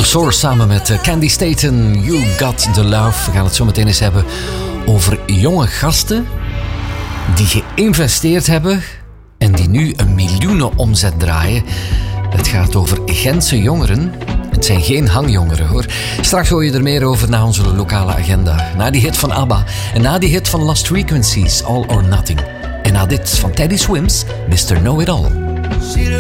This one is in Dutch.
Source samen met Candy Staten, You Got The Love. We gaan het zo meteen eens hebben over jonge gasten die geïnvesteerd hebben en die nu een miljoenenomzet draaien. Het gaat over Gentse jongeren. Het zijn geen hangjongeren hoor. Straks hoor je er meer over na onze lokale agenda. Na die hit van ABBA en na die hit van Lost Frequencies, All or Nothing. En na dit van Teddy Swims, Mr. Know-It-All.